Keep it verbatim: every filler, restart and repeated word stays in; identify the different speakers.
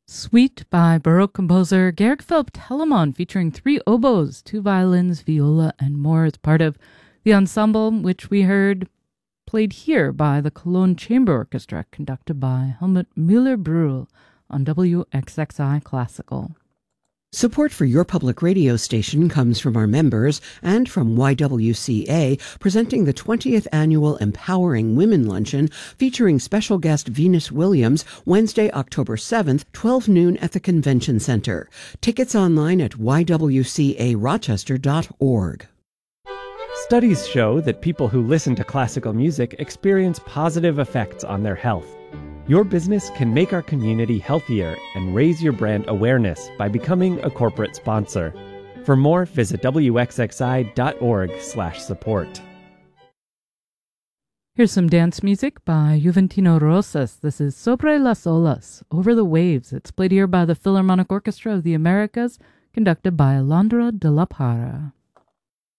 Speaker 1: Suite by Baroque composer Georg Philipp Telemann, featuring three oboes, two violins, viola, and more, as part of the ensemble, which we heard played here by the Cologne Chamber Orchestra, conducted by Helmut Müller-Brühl on W X X I Classical.
Speaker 2: Support for your public radio station comes from our members and from Y W C A, presenting the twentieth Annual Empowering Women Luncheon, featuring special guest Venus Williams, Wednesday, October seventh, twelve noon at the Convention Center. Tickets online at y w c a rochester dot org.
Speaker 3: Studies show that people who listen to classical music experience positive effects on their health. Your business can make our community healthier and raise your brand awareness by becoming a corporate sponsor. For more, visit w x x i dot org slash support.
Speaker 1: Here's some dance music by Juventino Rosas. This is Sobre las Olas, Over the Waves. It's played here by the Philharmonic Orchestra of the Americas, conducted by Alondra de la Parra.